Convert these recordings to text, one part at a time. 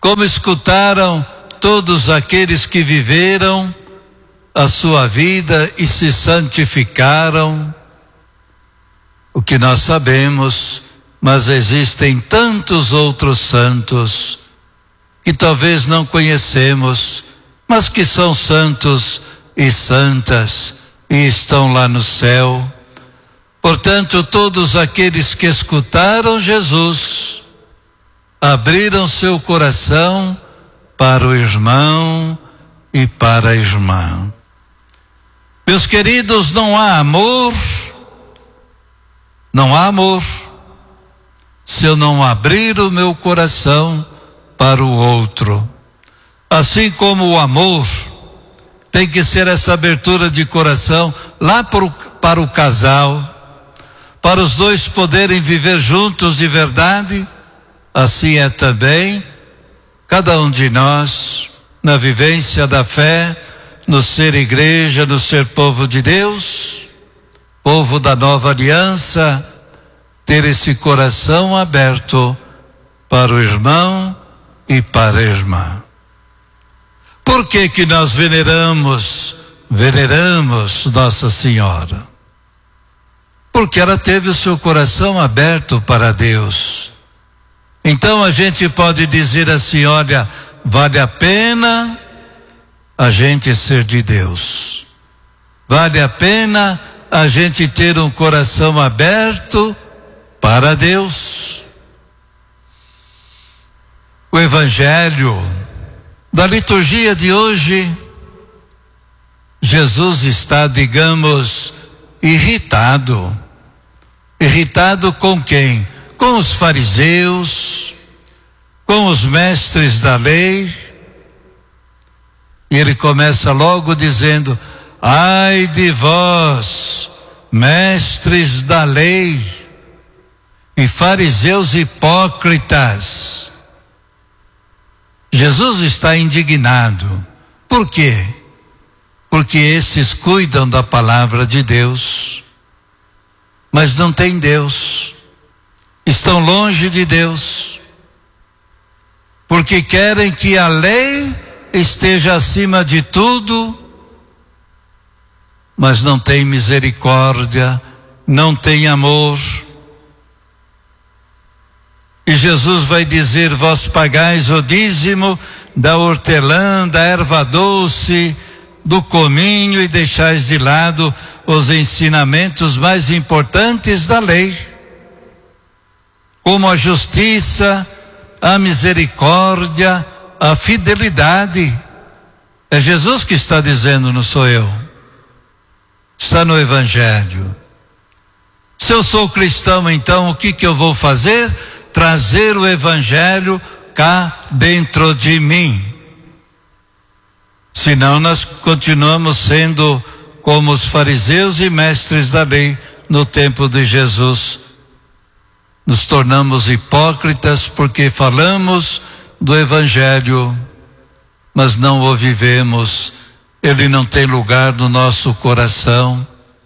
como escutaram todos aqueles que viveram a sua vida e se santificaram. O que nós sabemos, mas existem tantos outros santos que talvez não conhecemos, mas que são santos e santas e estão lá no céu. Portanto, todos aqueles que escutaram Jesus, abriram seu coração para o irmão e para a irmã. Meus queridos, não há amor se eu não abrir o meu coração para o outro. Assim como o amor tem que ser essa abertura de coração lá para o casal, para os dois poderem viver juntos de verdade, assim é também cada um de nós, na vivência da fé, no ser igreja, no ser povo de Deus, povo da nova aliança, ter esse coração aberto para o irmão e para a irmã. Por que que nós veneramos Nossa Senhora? Porque ela teve o seu coração aberto para Deus. Então a gente pode dizer assim, olha, vale a pena a gente ser de Deus. Vale a pena a gente ter um coração aberto para Deus. O Evangelho da liturgia de hoje, Jesus está, digamos, irritado. Irritado com quem? Com os fariseus, com os mestres da lei. E ele começa logo dizendo: ai de vós, mestres da lei e fariseus hipócritas. Jesus está indignado. Por quê? Porque esses cuidam da palavra de Deus, mas não têm Deus, estão longe de Deus, porque querem que a lei esteja acima de tudo, mas não tem misericórdia, não tem amor. E Jesus vai dizer: vós pagais o dízimo da hortelã, da erva doce, do cominho, e deixais de lado os ensinamentos mais importantes da lei, como a justiça, a misericórdia, a fidelidade. É Jesus que está dizendo, não sou eu. Está no Evangelho. Se eu sou cristão, então o que eu vou fazer? Trazer o Evangelho cá dentro de mim. Senão nós continuamos sendo como os fariseus e mestres da lei no tempo de Jesus. Nos tornamos hipócritas porque falamos do Evangelho, mas não o vivemos. Ele não tem lugar no nosso coração.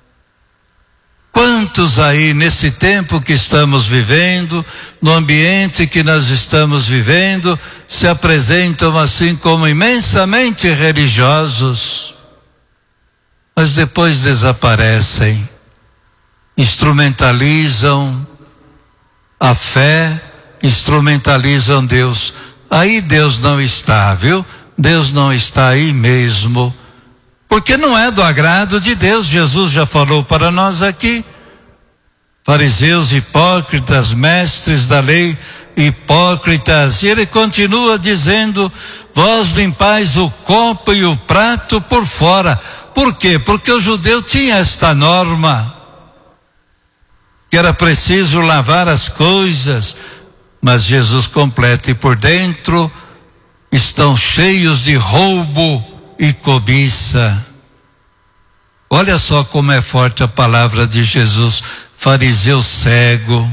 Quantos aí nesse tempo que estamos vivendo, no ambiente que nós estamos vivendo, se apresentam assim como imensamente religiosos, mas depois desaparecem, instrumentalizam a fé, instrumentalizam Deus. Aí Deus não está, viu? Deus não está aí mesmo, porque não é do agrado de Deus. Jesus já falou para nós aqui: fariseus hipócritas, mestres da lei hipócritas. E ele continua dizendo: vós limpais o copo e o prato por fora. Por quê? Porque o judeu tinha esta norma, que era preciso lavar as coisas, mas Jesus completa: e por dentro estão cheios de roubo e cobiça. Olha só como é forte a palavra de Jesus. Fariseu cego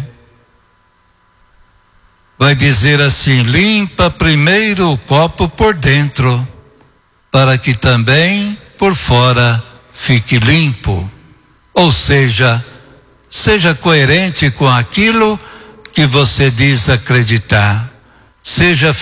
vai dizer assim: limpa primeiro o copo por dentro, para que também por fora fique limpo. Ou seja, seja coerente com aquilo que você diz acreditar. Seja